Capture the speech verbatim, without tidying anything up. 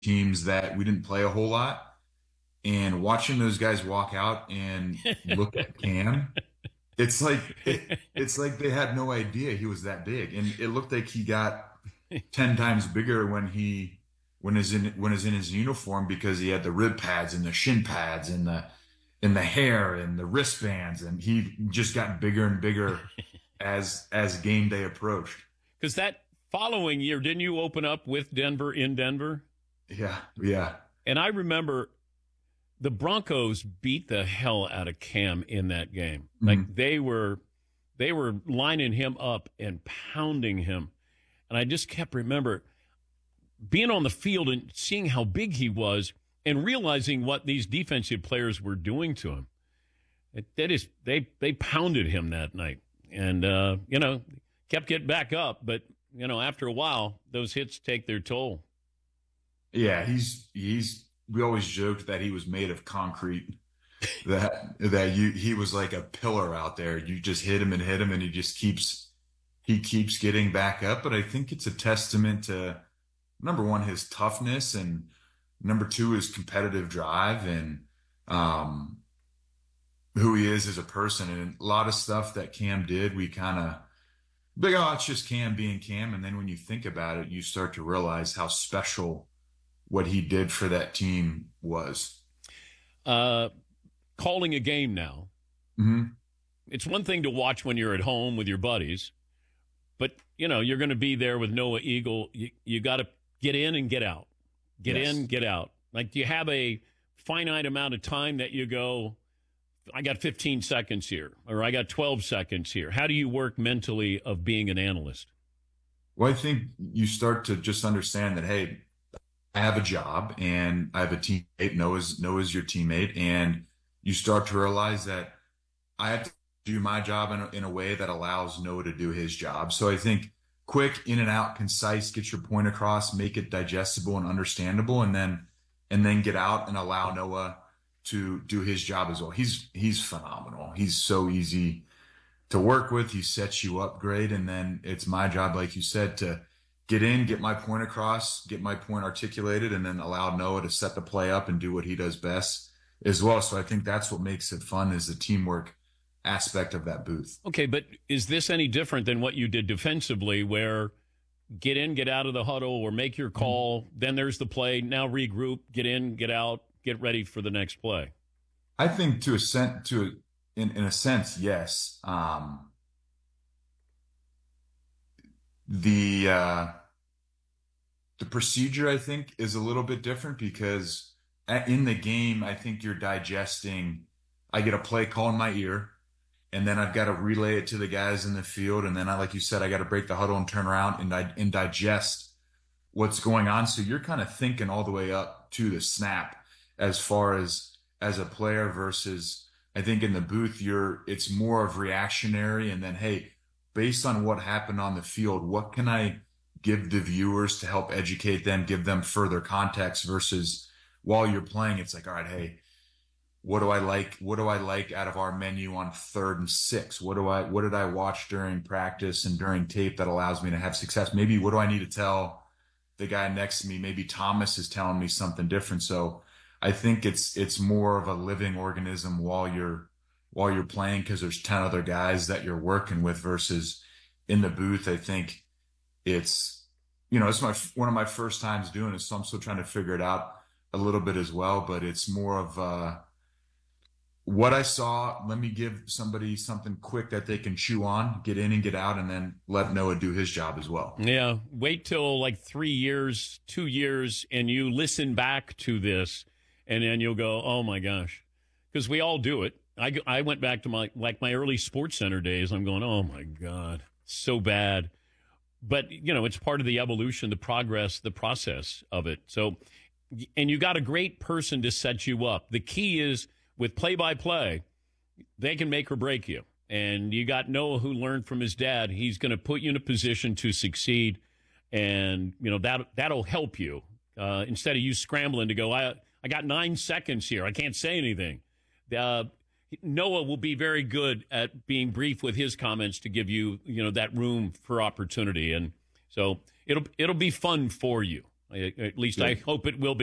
teams that we didn't play a whole lot. And watching those guys walk out and look at Cam, it's like it, it's like they had no idea he was that big, and it looked like he got ten times bigger when he when is in when is in his uniform because he had the rib pads and the shin pads and the and the hair and the wristbands, and he just got bigger and bigger as as game day approached. Because that following year, didn't you open up with Denver in Denver? Yeah, yeah. And I remember the Broncos beat the hell out of Cam in that game. Like mm-hmm. they were they were lining him up and pounding him. And I just kept remember being on the field and seeing how big he was and realizing what these defensive players were doing to him. It, that is, they, they pounded him that night. And, uh, you know, kept getting back up. But, you know, after a while, those hits take their toll. Yeah, he's he's. We always joked that he was made of concrete. That that you he was like a pillar out there. You just hit him and hit him, and he just keeps he keeps getting back up. But I think it's a testament to number one, his toughness, and number two, his competitive drive, and um, who he is as a person. And a lot of stuff that Cam did, we kind of big. Oh, it's just Cam being Cam. And then when you think about it, you start to realize how special what he did for that team was. Uh, calling a game now. Mm-hmm. It's one thing to watch when you're at home with your buddies, but, you know, you're going to be there with Noah Eagle. You, you got to get in and get out. Get yes. in, get out. Like, do you have a finite amount of time that you go, I got fifteen seconds here, or I got twelve seconds here? How do you work mentally of being an analyst? Well, I think you start to just understand that, hey, I have a job and I have a teammate. Noah's, Noah's your teammate. And you start to realize that I have to do my job in a, in a way that allows Noah to do his job. So I think quick, in and out, concise, get your point across, make it digestible and understandable, and then, and then get out and allow Noah to do his job as well. He's, he's phenomenal. He's so easy to work with. He sets you up great. And then it's my job, like you said, to get in, get my point across, get my point articulated, and then allow Noah to set the play up and do what he does best as well. So I think that's what makes it fun, is the teamwork aspect of that booth. Okay, but is this any different than what you did defensively, where get in, get out of the huddle, or make your call, mm-hmm. then there's the play, now regroup, get in, get out, get ready for the next play? I think to a sense, to a, in, in a sense, yes. Um, the uh, the procedure, I think, is a little bit different because in the game, I think you're digesting. I get a play call in my ear, and then I've got to relay it to the guys in the field. And then, I, like you said, I got to break the huddle and turn around and, and digest what's going on. So you're kind of thinking all the way up to the snap as far as as a player versus, I think in the booth, you're it's more of reactionary. And then, hey, based on what happened on the field, what can I give the viewers to help educate them, give them further context, versus while you're playing, it's like, all right, hey, what do I like? What do I like out of our menu on third and six? What do I, what did I watch during practice and during tape that allows me to have success? Maybe what do I need to tell the guy next to me? Maybe Thomas is telling me something different. So I think it's, it's more of a living organism while you're, while you're playing, because there's ten other guys that you're working with, versus in the booth. I think it's, you know, it's my, one of my first times doing it. So I'm still trying to figure it out a little bit as well, but it's more of, uh, what I saw, let me give somebody something quick that they can chew on, get in and get out, and then let Noah do his job as well. Yeah. Wait till like three years, two years, and you listen back to this, and then you'll go, oh my gosh. Because we all do it. I, I went back to my, like my early Sports Center days. I'm going, oh my God, so bad. But, you know, it's part of the evolution, the progress, the process of it. So, and you got a great person to set you up. The key is, with play-by-play, they can make or break you. And you got Noah, who learned from his dad. He's going to put you in a position to succeed. And, you know, that, that'll help you. Uh, instead of you scrambling to go, I, I got nine seconds here, I can't say anything. Uh, Noah will be very good at being brief with his comments to give you, you know, that room for opportunity. And so it'll it'll be fun for you. I, at least I Good. hope it will be.